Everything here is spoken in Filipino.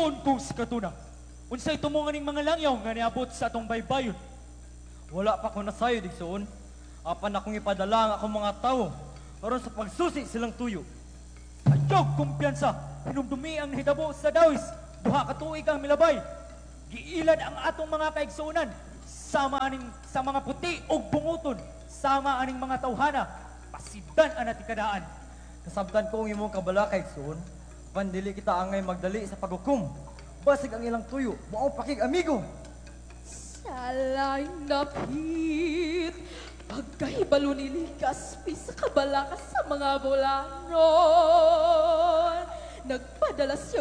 Igsoon ko sa katuna. Unsay tumungan ning mga langyaw nga niabot sa atong baybayon. Wala pa ko nasayo, Igsoon. Apan akong ipadala ang akong mga tao aron sa pagsusi silang tuyo. Ayog kumpiyansa, hinumdumi ang hitabo sa dawis. Duha ka tuig ang milabay. Giilad ang atong mga kaigsuunan. Sama aning sa mga puti ug bunguton. Sama aning mga tawhana. Pasidan ang natikadaan. Kasabtan ko ang imong kabala kay Igsoon. Pandili kita angay magdali sa paghukom. Basig ang ilang tuyo, mao pakig amigo. Salay napit, pagkahibalo ni Ligaspi sa kabalakas sa mga bulanon. Nagpadala siya